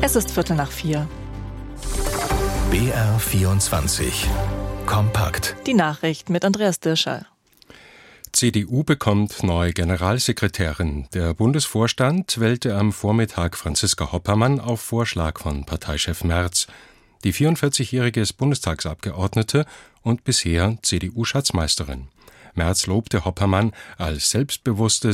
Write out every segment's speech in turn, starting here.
Es ist 3:15. BR24 Kompakt. Die Nachricht mit Andreas Dirschall. CDU bekommt neue Generalsekretärin. Der Bundesvorstand wählte am Vormittag Franziska Hoppermann auf Vorschlag von Parteichef Merz. Die 44-jährige ist Bundestagsabgeordnete und bisher CDU-Schatzmeisterin. Merz lobte Hoppermann als selbstbewusste,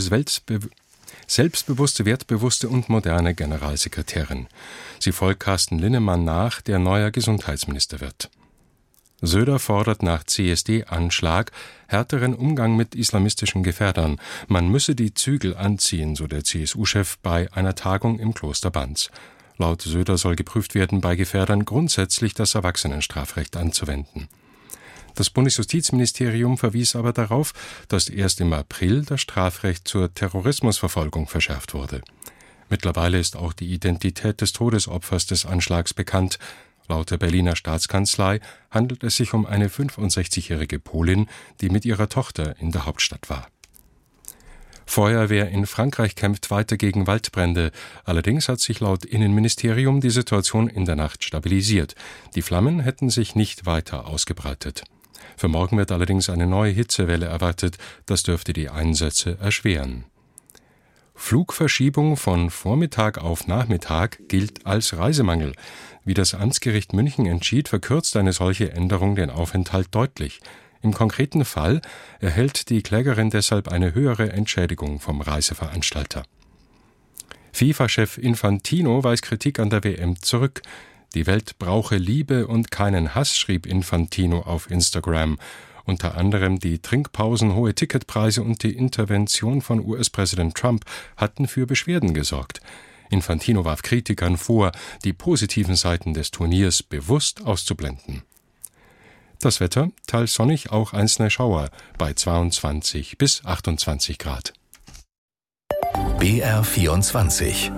wertbewusste und moderne Generalsekretärin. Sie folgt Carsten Linnemann nach, der neuer Gesundheitsminister wird. Söder fordert nach CSD-Anschlag härteren Umgang mit islamistischen Gefährdern. Man müsse die Zügel anziehen, so der CSU-Chef bei einer Tagung im Kloster Banz. Laut Söder soll geprüft werden, bei Gefährdern grundsätzlich das Erwachsenenstrafrecht anzuwenden. Das Bundesjustizministerium verwies aber darauf, dass erst im April das Strafrecht zur Terrorismusverfolgung verschärft wurde. Mittlerweile ist auch die Identität des Todesopfers des Anschlags bekannt. Laut der Berliner Staatskanzlei handelt es sich um eine 65-jährige Polin, die mit ihrer Tochter in der Hauptstadt war. Feuerwehr in Frankreich kämpft weiter gegen Waldbrände. Allerdings hat sich laut Innenministerium die Situation in der Nacht stabilisiert. Die Flammen hätten sich nicht weiter ausgebreitet. Für morgen wird allerdings eine neue Hitzewelle erwartet. Das dürfte die Einsätze erschweren. Flugverschiebung von Vormittag auf Nachmittag gilt als Reisemangel. Wie das Amtsgericht München entschied, verkürzt eine solche Änderung den Aufenthalt deutlich. Im konkreten Fall erhält die Klägerin deshalb eine höhere Entschädigung vom Reiseveranstalter. FIFA-Chef Infantino weist Kritik an der WM zurück. Die Welt brauche Liebe und keinen Hass, schrieb Infantino auf Instagram. Unter anderem die Trinkpausen, hohe Ticketpreise und die Intervention von US-Präsident Trump hatten für Beschwerden gesorgt. Infantino warf Kritikern vor, die positiven Seiten des Turniers bewusst auszublenden. Das Wetter, teils sonnig, auch einzelne Schauer bei 22 bis 28 Grad. BR24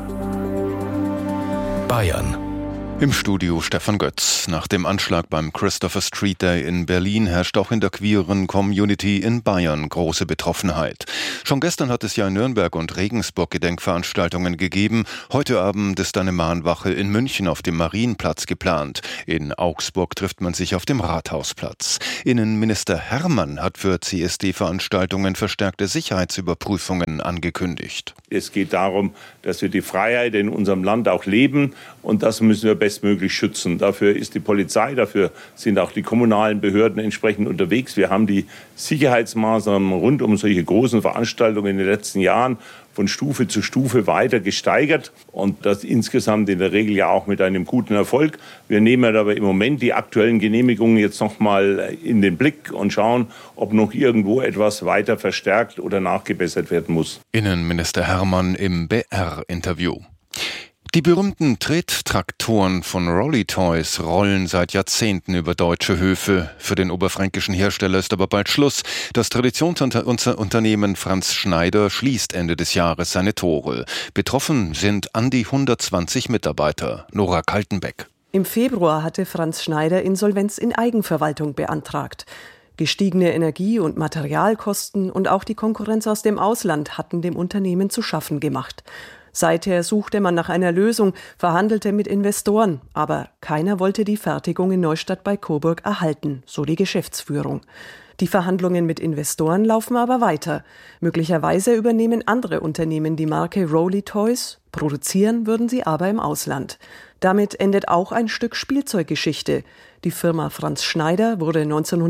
Bayern. Im Studio Stefan Götz. Nach dem Anschlag beim Christopher Street Day in Berlin herrscht auch in der queeren Community in Bayern große Betroffenheit. Schon gestern hat es ja in Nürnberg und Regensburg Gedenkveranstaltungen gegeben. Heute Abend ist eine Mahnwache in München auf dem Marienplatz geplant. In Augsburg trifft man sich auf dem Rathausplatz. Innenminister Hermann hat für CSD-Veranstaltungen verstärkte Sicherheitsüberprüfungen angekündigt. Es geht darum, dass wir die Freiheit in unserem Land auch leben, und das müssen wir bestmöglich schützen. Dafür ist die Polizei, dafür sind auch die kommunalen Behörden entsprechend unterwegs. Wir haben die Sicherheitsmaßnahmen rund um solche großen Veranstaltungen in den letzten Jahren von Stufe zu Stufe weiter gesteigert, und das insgesamt in der Regel ja auch mit einem guten Erfolg. Wir nehmen aber im Moment die aktuellen Genehmigungen jetzt noch mal in den Blick und schauen, ob noch irgendwo etwas weiter verstärkt oder nachgebessert werden muss. Innenminister Hermann im BR-Interview. Die berühmten Trettraktoren von Rolly Toys rollen seit Jahrzehnten über deutsche Höfe. Für den oberfränkischen Hersteller ist aber bald Schluss. Das Traditionsunternehmen Franz Schneider schließt Ende des Jahres seine Tore. Betroffen sind an die 120 Mitarbeiter. Nora Kaltenbeck. Im Februar hatte Franz Schneider Insolvenz in Eigenverwaltung beantragt. Gestiegene Energie- und Materialkosten und auch die Konkurrenz aus dem Ausland hatten dem Unternehmen zu schaffen gemacht. Seither suchte man nach einer Lösung, verhandelte mit Investoren, aber keiner wollte die Fertigung in Neustadt bei Coburg erhalten, so die Geschäftsführung. Die Verhandlungen mit Investoren laufen aber weiter. Möglicherweise übernehmen andere Unternehmen die Marke Rolly Toys, produzieren würden sie aber im Ausland. Damit endet auch ein Stück Spielzeuggeschichte. Die Firma Franz Schneider wurde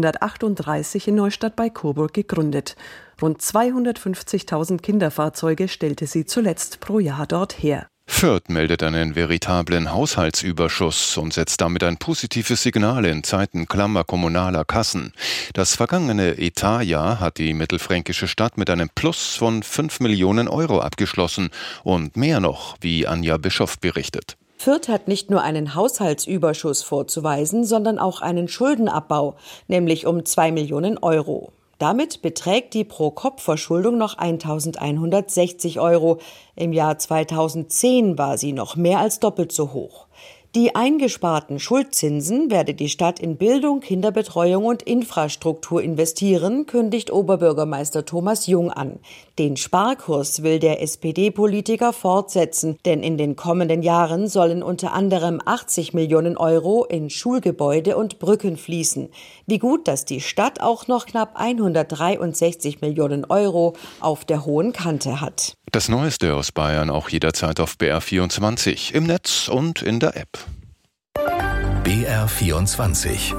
1938 in Neustadt bei Coburg gegründet. Rund 250.000 Kinderfahrzeuge stellte sie zuletzt pro Jahr dort her. Fürth meldet einen veritablen Haushaltsüberschuss und setzt damit ein positives Signal in Zeiten klammer kommunaler Kassen. Das vergangene Etatjahr hat die mittelfränkische Stadt mit einem Plus von 5 Millionen Euro abgeschlossen und mehr noch, wie Anja Bischoff berichtet. Fürth hat nicht nur einen Haushaltsüberschuss vorzuweisen, sondern auch einen Schuldenabbau, nämlich um 2 Millionen Euro. Damit beträgt die Pro-Kopf-Verschuldung noch 1.160 Euro. Im Jahr 2010 war sie noch mehr als doppelt so hoch. Die eingesparten Schuldzinsen werde die Stadt in Bildung, Kinderbetreuung und Infrastruktur investieren, kündigt Oberbürgermeister Thomas Jung an. Den Sparkurs will der SPD-Politiker fortsetzen, denn in den kommenden Jahren sollen unter anderem 80 Millionen Euro in Schulgebäude und Brücken fließen. Wie gut, dass die Stadt auch noch knapp 163 Millionen Euro auf der hohen Kante hat. Das Neueste aus Bayern auch jederzeit auf BR24, im Netz und in der App. BR24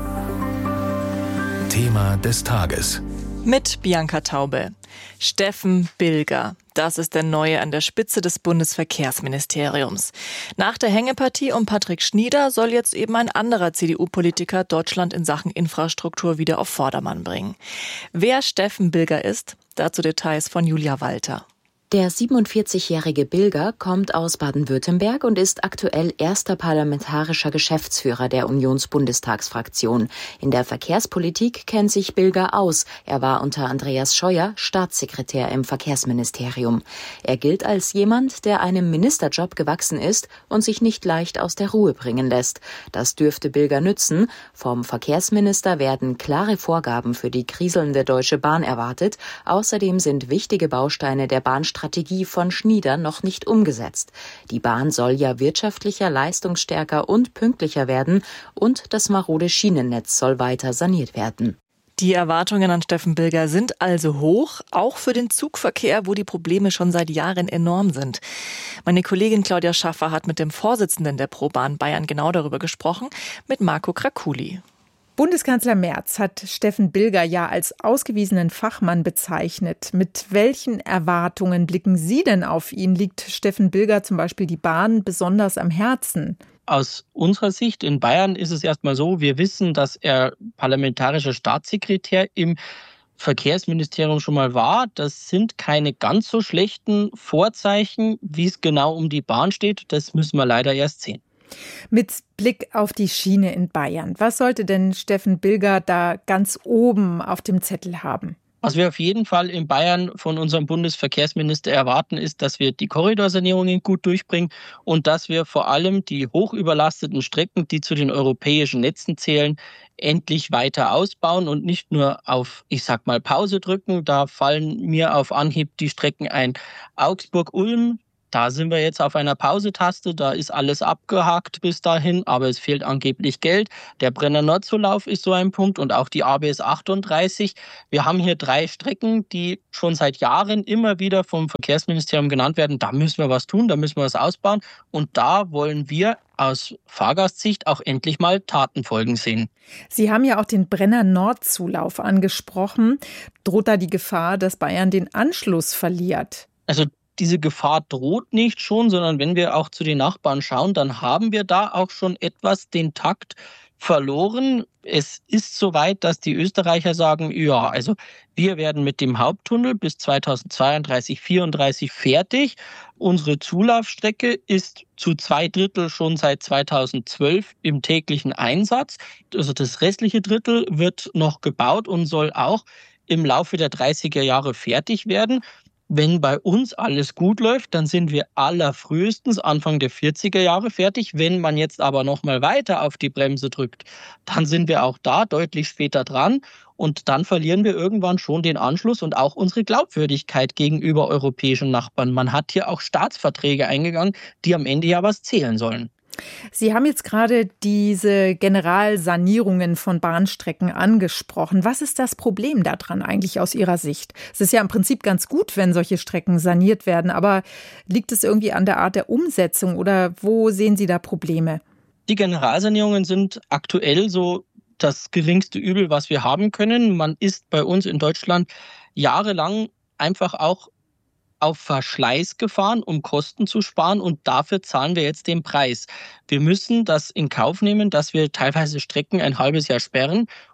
Thema des Tages. Mit Bianca Taube. Steffen Bilger. Das ist der Neue an der Spitze des Bundesverkehrsministeriums. Nach der Hängepartie um Patrick Schnieder soll jetzt eben ein anderer CDU-Politiker Deutschland in Sachen Infrastruktur wieder auf Vordermann bringen. Wer Steffen Bilger ist, dazu Details von Julia Walter. Der 47-jährige Bilger kommt aus Baden-Württemberg und ist aktuell erster parlamentarischer Geschäftsführer der Unionsbundestagsfraktion. In der Verkehrspolitik kennt sich Bilger aus. Er war unter Andreas Scheuer Staatssekretär im Verkehrsministerium. Er gilt als jemand, der einem Ministerjob gewachsen ist und sich nicht leicht aus der Ruhe bringen lässt. Das dürfte Bilger nützen. Vom Verkehrsminister werden klare Vorgaben für die kriselnde Deutsche Bahn erwartet. Außerdem sind wichtige Bausteine der Bahnstrategie von Schnieder noch nicht umgesetzt. Die Bahn soll ja wirtschaftlicher, leistungsstärker und pünktlicher werden und das marode Schienennetz soll weiter saniert werden. Die Erwartungen an Steffen Bilger sind also hoch, auch für den Zugverkehr, wo die Probleme schon seit Jahren enorm sind. Meine Kollegin Claudia Schaffer hat mit dem Vorsitzenden der ProBahn Bayern genau darüber gesprochen, mit Marco Krakuli. Bundeskanzler Merz hat Steffen Bilger ja als ausgewiesenen Fachmann bezeichnet. Mit welchen Erwartungen blicken Sie denn auf ihn? Liegt Steffen Bilger zum Beispiel die Bahn besonders am Herzen? Aus unserer Sicht in Bayern ist es erstmal so, wir wissen, dass er parlamentarischer Staatssekretär im Verkehrsministerium schon mal war. Das sind keine ganz so schlechten Vorzeichen, wie es genau um die Bahn steht. Das müssen wir leider erst sehen. Mit Blick auf die Schiene in Bayern, was sollte denn Steffen Bilger da ganz oben auf dem Zettel haben? Was wir auf jeden Fall in Bayern von unserem Bundesverkehrsminister erwarten, ist, dass wir die Korridorsanierungen gut durchbringen und dass wir vor allem die hochüberlasteten Strecken, die zu den europäischen Netzen zählen, endlich weiter ausbauen und nicht nur auf, Pause drücken. Da fallen mir auf Anhieb die Strecken ein. Augsburg-Ulm. Da sind wir jetzt auf einer Pausetaste, da ist alles abgehakt bis dahin, aber es fehlt angeblich Geld. Der Brenner-Nord-Zulauf ist so ein Punkt und auch die ABS 38. Wir haben hier 3 Strecken, die schon seit Jahren immer wieder vom Verkehrsministerium genannt werden. Da müssen wir was tun, da müssen wir was ausbauen und da wollen wir aus Fahrgastsicht auch endlich mal Tatenfolgen sehen. Sie haben ja auch den Brenner-Nord-Zulauf angesprochen. Droht da die Gefahr, dass Bayern den Anschluss verliert? Also diese Gefahr droht nicht schon, sondern wenn wir auch zu den Nachbarn schauen, dann haben wir da auch schon etwas den Takt verloren. Es ist soweit, dass die Österreicher sagen, ja, also wir werden mit dem Haupttunnel bis 2032, 34 fertig. Unsere Zulaufstrecke ist zu 2/3 schon seit 2012 im täglichen Einsatz. Also das restliche Drittel wird noch gebaut und soll auch im Laufe der 30er Jahre fertig werden. Wenn bei uns alles gut läuft, dann sind wir allerfrühestens Anfang der 40er Jahre fertig. Wenn man jetzt aber noch mal weiter auf die Bremse drückt, dann sind wir auch da deutlich später dran. Und dann verlieren wir irgendwann schon den Anschluss und auch unsere Glaubwürdigkeit gegenüber europäischen Nachbarn. Man hat hier auch Staatsverträge eingegangen, die am Ende ja was zählen sollen. Sie haben jetzt gerade diese Generalsanierungen von Bahnstrecken angesprochen. Was ist das Problem daran eigentlich aus Ihrer Sicht? Es ist ja im Prinzip ganz gut, wenn solche Strecken saniert werden, aber liegt es irgendwie an der Art der Umsetzung oder wo sehen Sie da Probleme? Die Generalsanierungen sind aktuell so das geringste Übel, was wir haben können. Man ist bei uns in Deutschland jahrelang einfach auch auf Verschleiß gefahren, um Kosten zu sparen und dafür zahlen wir jetzt den Preis. Wir müssen das in Kauf nehmen, dass wir teilweise Strecken ein halbes Jahr sperren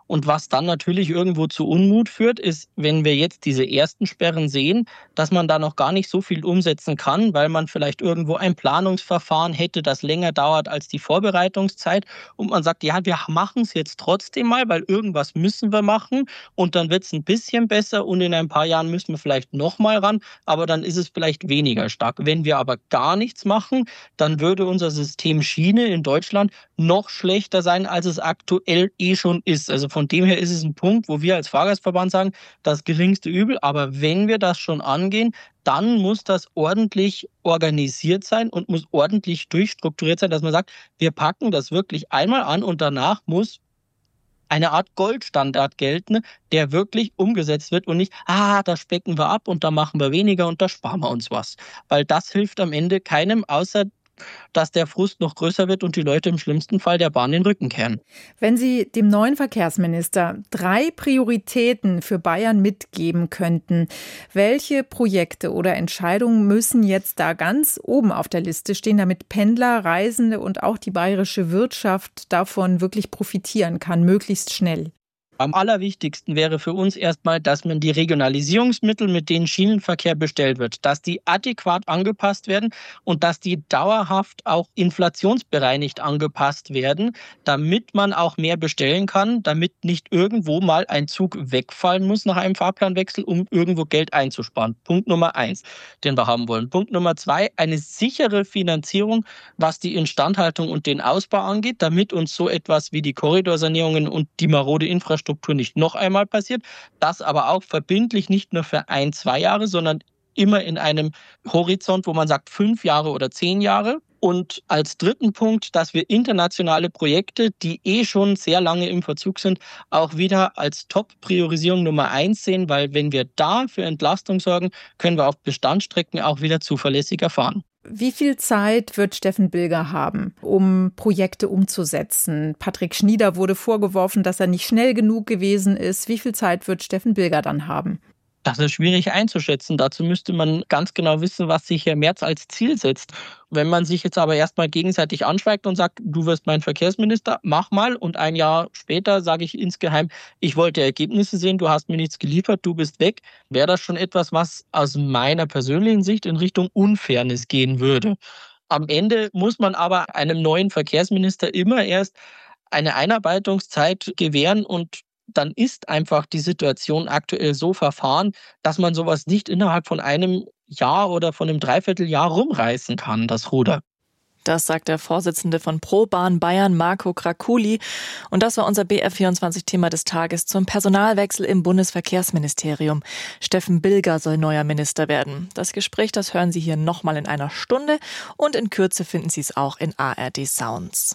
Und was dann natürlich irgendwo zu Unmut führt, ist, wenn wir jetzt diese ersten Sperren sehen, dass man da noch gar nicht so viel umsetzen kann, weil man vielleicht irgendwo ein Planungsverfahren hätte, das länger dauert als die Vorbereitungszeit. Und man sagt, ja, wir machen es jetzt trotzdem mal, weil irgendwas müssen wir machen. Und dann wird es ein bisschen besser und in ein paar Jahren müssen wir vielleicht nochmal ran, aber dann ist es vielleicht weniger stark. Wenn wir aber gar nichts machen, dann würde unser System Schiene in Deutschland noch schlechter sein, als es aktuell schon ist. Also von dem her ist es ein Punkt, wo wir als Fahrgastverband sagen, das geringste Übel. Aber wenn wir das schon angehen, dann muss das ordentlich organisiert sein und muss ordentlich durchstrukturiert sein, dass man sagt, wir packen das wirklich einmal an und danach muss eine Art Goldstandard gelten, der wirklich umgesetzt wird und nicht, da specken wir ab und da machen wir weniger und da sparen wir uns was. Weil das hilft am Ende keinem, außer dass der Frust noch größer wird und die Leute im schlimmsten Fall der Bahn den Rücken kehren. Wenn Sie dem neuen Verkehrsminister 3 Prioritäten für Bayern mitgeben könnten, welche Projekte oder Entscheidungen müssen jetzt da ganz oben auf der Liste stehen, damit Pendler, Reisende und auch die bayerische Wirtschaft davon wirklich profitieren kann, möglichst schnell? Am allerwichtigsten wäre für uns erstmal, dass man die Regionalisierungsmittel, mit denen Schienenverkehr bestellt wird, dass die adäquat angepasst werden und dass die dauerhaft auch inflationsbereinigt angepasst werden, damit man auch mehr bestellen kann, damit nicht irgendwo mal ein Zug wegfallen muss nach einem Fahrplanwechsel, um irgendwo Geld einzusparen. Punkt Nummer 1, den wir haben wollen. Punkt Nummer 2, eine sichere Finanzierung, was die Instandhaltung und den Ausbau angeht, damit uns so etwas wie die Korridorsanierungen und die marode Infrastruktur nicht noch einmal passiert, das aber auch verbindlich nicht nur für 1-2 Jahre, sondern immer in einem Horizont, wo man sagt 5 Jahre oder 10 Jahre. Und als dritten Punkt, dass wir internationale Projekte, die schon sehr lange im Verzug sind, auch wieder als Top-Priorisierung Nummer 1 sehen, weil wenn wir da für Entlastung sorgen, können wir auf Bestandsstrecken auch wieder zuverlässiger fahren. Wie viel Zeit wird Steffen Bilger haben, um Projekte umzusetzen? Patrick Schnieder wurde vorgeworfen, dass er nicht schnell genug gewesen ist. Wie viel Zeit wird Steffen Bilger dann haben? Das ist schwierig einzuschätzen. Dazu müsste man ganz genau wissen, was sich Herr Merz als Ziel setzt. Wenn man sich jetzt aber erstmal gegenseitig anschweigt und sagt, du wirst mein Verkehrsminister, mach mal. Und ein Jahr später sage ich insgeheim, ich wollte Ergebnisse sehen, du hast mir nichts geliefert, du bist weg. Wäre das schon etwas, was aus meiner persönlichen Sicht in Richtung Unfairness gehen würde. Am Ende muss man aber einem neuen Verkehrsminister immer erst eine Einarbeitungszeit gewähren und dann ist einfach die Situation aktuell so verfahren, dass man sowas nicht innerhalb von einem Jahr oder von einem Dreivierteljahr rumreißen kann, das Ruder. Das sagt der Vorsitzende von ProBahn Bayern, Marco Krakuli. Und das war unser BR24-Thema des Tages zum Personalwechsel im Bundesverkehrsministerium. Steffen Bilger soll neuer Minister werden. Das Gespräch, das hören Sie hier nochmal in einer Stunde. Und in Kürze finden Sie es auch in ARD Sounds.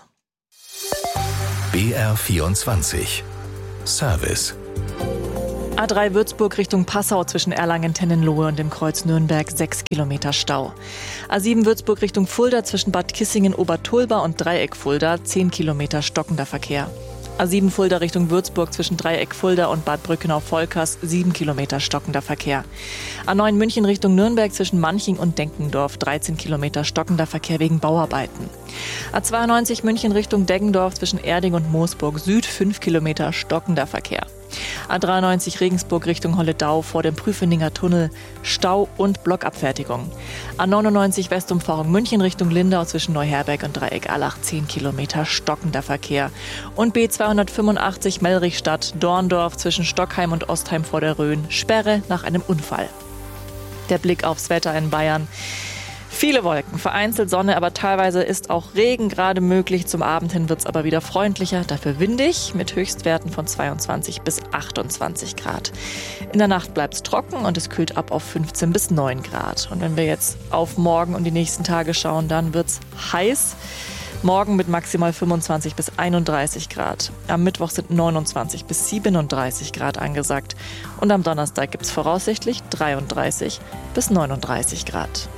BR24 Service. A3 Würzburg Richtung Passau zwischen Erlangen-Tennenlohe und dem Kreuz Nürnberg 6 Kilometer Stau. A7 Würzburg Richtung Fulda zwischen Bad Kissingen-Obertulba und Dreieck Fulda 10 Kilometer stockender Verkehr. A7 Fulda Richtung Würzburg zwischen Dreieck Fulda und Bad Brückenau-Volkers 7 Kilometer stockender Verkehr. A9 München Richtung Nürnberg zwischen Manching und Denkendorf 13 Kilometer stockender Verkehr wegen Bauarbeiten. A92 München Richtung Deggendorf zwischen Erding und Moosburg Süd 5 Kilometer stockender Verkehr. A93 Regensburg Richtung Holledau vor dem Prüfeninger Tunnel Stau und Blockabfertigung. A99 Westumfahrung München Richtung Lindau zwischen Neuherberg und Dreieck-Allach 10 Kilometer stockender Verkehr. Und B285 Mellrichstadt Dorndorf zwischen Stockheim und Ostheim vor der Rhön Sperre nach einem Unfall. Der Blick aufs Wetter in Bayern. Viele Wolken, vereinzelt Sonne, aber teilweise ist auch Regen gerade möglich. Zum Abend hin wird es aber wieder freundlicher, dafür windig mit Höchstwerten von 22 bis 28 Grad. In der Nacht bleibt es trocken und es kühlt ab auf 15 bis 9 Grad. Und wenn wir jetzt auf morgen und die nächsten Tage schauen, dann wird es heiß. Morgen mit maximal 25 bis 31 Grad. Am Mittwoch sind 29 bis 37 Grad angesagt. Und am Donnerstag gibt es voraussichtlich 33 bis 39 Grad.